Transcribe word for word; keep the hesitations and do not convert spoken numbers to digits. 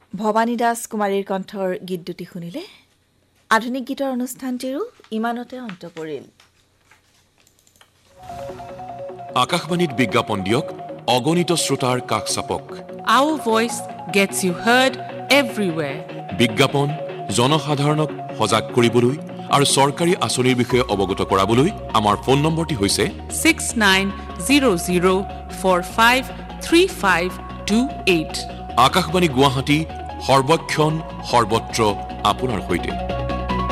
ভৱানী দাস কুমাৰীৰ কণ্ঠৰ গীত দুটি শুনিলে আধুনিক গীতৰ অনুষ্ঠানটিৰো ইমানতে অন্ত পৰিল আকাশবাণীত বিজ্ঞাপন দিয়ক অগণিত শ্ৰোতাৰ কাষ চাপক Our voice gets you heard everywhere. বিজ্ঞাপন জনসাধাৰণক সজাগ কৰিবলৈ আৰু চৰকাৰী আঁচনিৰ বিষয়ে অৱগত কৰাবলৈ আমাৰ ফোন নম্বৰটি হৈছে six nine zero zero four five three five two eight. Akashvani Guwahati সৰ্বক্ষণ সৰ্বত্ৰ আপোনাৰ সৈতে